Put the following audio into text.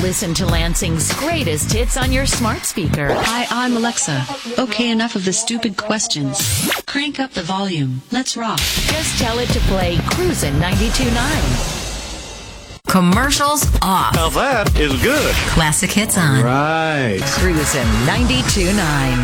Listen to Lansing's greatest hits on your smart speaker. Hi, I'm Alexa. Okay, enough of the stupid questions. Crank up the volume. Let's rock. Just tell it to play Cruisin' 92.9. Commercials off. Now that is good. Classic hits on. Right. Cruisin' 92.9.